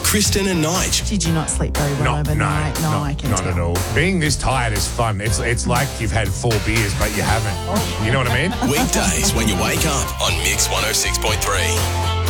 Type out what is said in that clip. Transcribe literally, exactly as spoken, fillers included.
Kristen and Nige. Did you not sleep very well Not, overnight? no, no, not, I can not tell. at all. Being this tired is fun. It's it's like you've had four beers, but you haven't. You know what I mean? Weekdays when you wake up on Mix one oh six point three.